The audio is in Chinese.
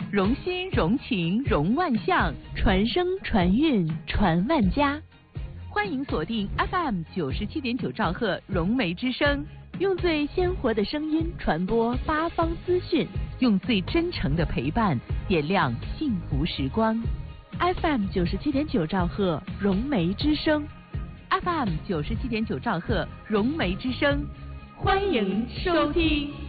融心融情融万象，传声传韵传万家。欢迎锁定 FM 97.9兆赫融媒之声，用最鲜活的声音传播八方资讯，用最真诚的陪伴点亮幸福时光。FM 97.9兆赫融媒之声 ，FM 97.9兆赫融媒之声，欢迎收听。